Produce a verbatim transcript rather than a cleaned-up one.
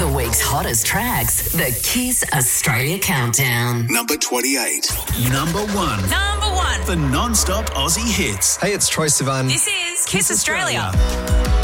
The week's hottest tracks, the Kiss Australia Countdown. Number twenty-eight. Number one. Number one. For non-stop Aussie hits. Hey, it's Troye Sivan. This is Kiss Australia.